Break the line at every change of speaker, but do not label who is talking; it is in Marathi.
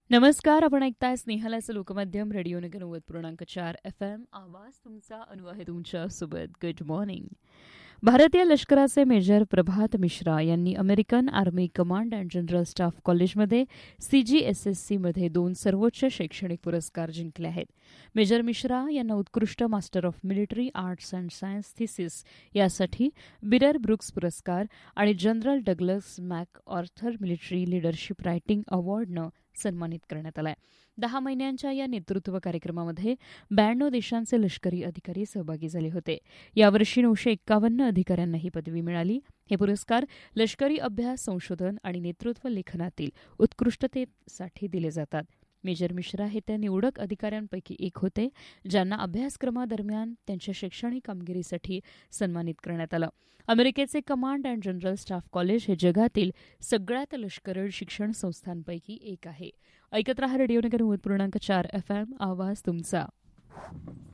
नमस्कार. आपण ऐकताय स्नेहलाचं लोकमाध्यम रेडिओ नगर 90.4 FM. आवाज तुमचा अनु आहे तुमच्यासोबत. Good morning. भारतीय लष्कराचे मेजर प्रभात मिश्रा यांनी American army command and general staff कॉलेजमध्ये CGSSCमध्ये 2 सर्वोच्च शैक्षणिक पुरस्कार जिंकले आहेत. मेजर मिश्रा यांना उत्कृष्ट master of military arts and science thesis यासाठी बिरर ब्रुक्स पुरस्कार आणि general Douglas Mac Arthur military leadership writing अवॉर्डनं सन्मानित करण्यात आलाय. 10 महिन्यांच्या या नेतृत्व कार्यक्रमामध्ये 92 देशांचे लष्करी अधिकारी सहभागी झाले होते. यावर्षी 951 अधिकाऱ्यांना ही पदवी मिळाली. हे पुरस्कार लष्करी अभ्यास, संशोधन आणि नेतृत्व लेखनातील उत्कृष्टतेसाठी दिले जातात. मेजर मिश्रा हे त्या निवडक अधिकाऱ्यांपैकी एक होते ज्यांना अभ्यासक्रमादरम्यान त्यांच्या शैक्षणिक कामगिरीसाठी सन्मानित करण्यात आलं. अमेरिकेचे command and general staff college हे जगातील सगळ्यात लष्करी शिक्षण संस्थांपैकी एक आहे. ऐकत रहा रेडिओ नगर 90.4 FM. आवाज तुमचा.